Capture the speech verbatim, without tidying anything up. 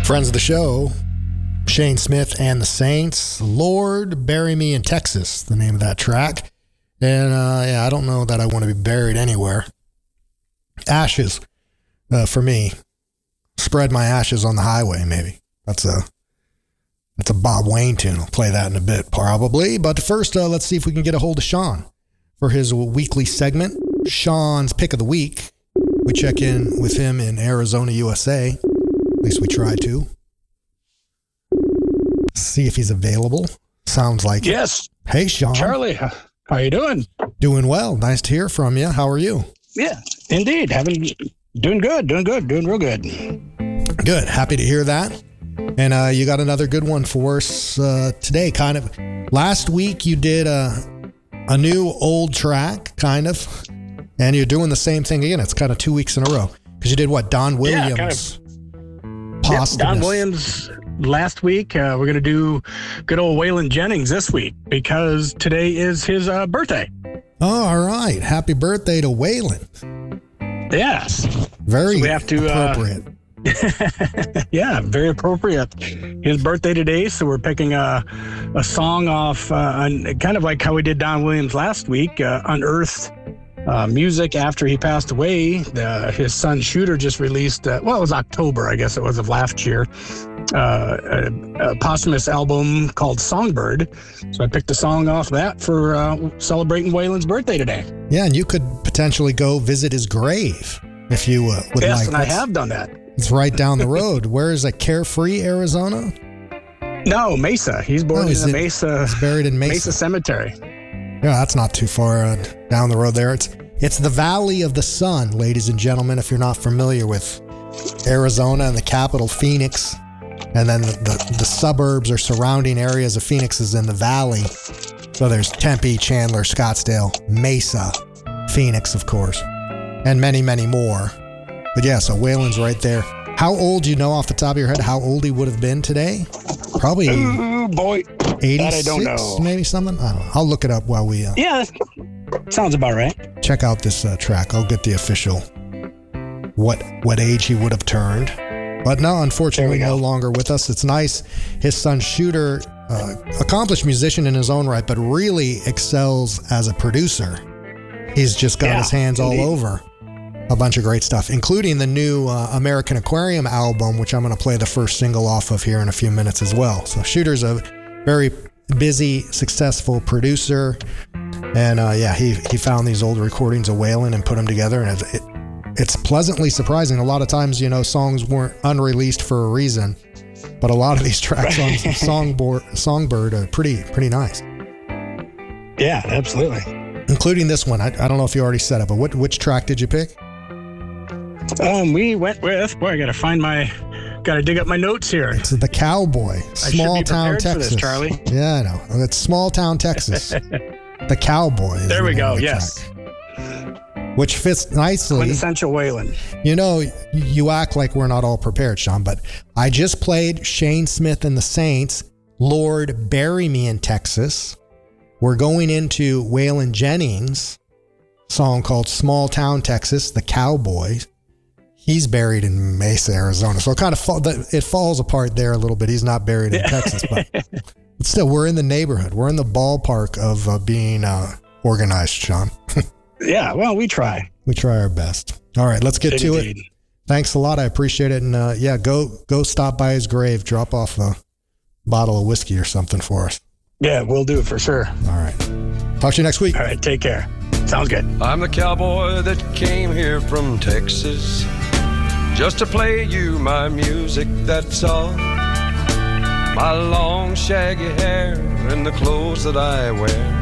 Friends of the show, Shane Smith and the Saints. Lord, Bury Me in Texas, the name of that track. And uh, yeah, I don't know that I want to be buried anywhere. Ashes, uh, for me. Spread my ashes on the highway, maybe. That's a that's a Bob Wayne tune. I'll play that in a bit, probably. But first, uh, let's see if we can get a hold of Sean for his weekly segment, Sean's Pick of the Week. We check in with him in Arizona, U S A. At least we try to. See if he's available. Sounds like yes. It. Hey, Sean. Charlie, how are you doing? Doing well. Nice to hear from you. How are you? Yeah, indeed. Having doing good, doing good, doing real good. Good. Happy to hear that. And uh, you got another good one for us uh, today. Kind of. Last week you did a a new old track, kind of, and you're doing the same thing again. It's kind of two weeks in a row because you did what? Don Williams. Yeah, kind of. Yep, Don Williams last week. Uh, we're going to do good old Waylon Jennings this week because today is his uh, birthday. Oh, all right. Happy birthday to Waylon. Yes. Very so we have to, appropriate. Uh, yeah, very appropriate. His birthday today, so we're picking a, a song off, uh, on, kind of like how we did Don Williams last week, uh, Unearthed. Uh, music after he passed away. Uh, his son Shooter just released, uh, well, it was October, I guess it was, of last year, uh, a, a posthumous album called Songbird. So I picked a song off that for uh, celebrating Waylon's birthday today. Yeah, and you could potentially go visit his grave if you uh, would yes, like. Yes, and I have done that. It's right down the road. Where is it? Carefree, Arizona? No, Mesa. He's born oh, in the it, Mesa. He's buried in Mesa. Mesa Cemetery. Yeah, that's not too far uh, down the road there. It's it's the Valley of the Sun, ladies and gentlemen, if you're not familiar with Arizona and the capital, Phoenix. And then the, the, the suburbs or surrounding areas of Phoenix is in the valley. So there's Tempe, Chandler, Scottsdale, Mesa, Phoenix, of course, and many, many more. But yeah, so Waylon's right there. How old, do you know off the top of your head, how old he would have been today? Probably Ooh, boy. eighty-six, that I don't know. Maybe something? I don't know. I'll look it up while we... Uh, yeah, sounds about right. Check out this uh, track. I'll get the official what what age he would have turned. But no, unfortunately, no longer with us. It's nice. His son Shooter, uh, accomplished musician in his own right, but really excels as a producer. He's just got yeah, his hands indeed. all over a bunch of great stuff, including the new uh, American Aquarium album, which I'm going to play the first single off of here in a few minutes as well. So Shooter's a very busy, successful producer. And uh, yeah, he, he found these old recordings of Waylon and put them together. And it, it, it's pleasantly surprising. A lot of times, you know, songs weren't unreleased for a reason. But a lot of these tracks on Songbird, Songbird are pretty pretty nice. Yeah, absolutely. Including this one. I, I don't know if you already said it, but what, which track did you pick? Um, we went with, boy, I got to find my, got to dig up my notes here. It's The Cowboy, Small Town, Texas. For this, Charlie. Yeah, I know. It's Small Town, Texas. The Cowboy. Is there we the go. Yes. Track, which fits nicely. Quintessential Waylon. You know, you act like we're not all prepared, Sean, but I just played Shane Smith and the Saints, Lord, Bury Me in Texas. We're going into Waylon Jennings' song called Small Town, Texas, The Cowboy. He's buried in Mesa, Arizona. So it kind of fall, it falls apart there a little bit. He's not buried in Texas, but, but still, we're in the neighborhood. We're in the ballpark of uh, being uh, organized, Sean. Yeah, well, we try. We try our best. All right, let's get to Indeed. it. Thanks a lot. I appreciate it. And uh, yeah, go go stop by his grave. Drop off a bottle of whiskey or something for us. Yeah, we'll do it for sure. All right. Talk to you next week. All right, take care. Sounds good. I'm the cowboy that came here from Texas just to play you my music, that's all. My long shaggy hair and the clothes that I wear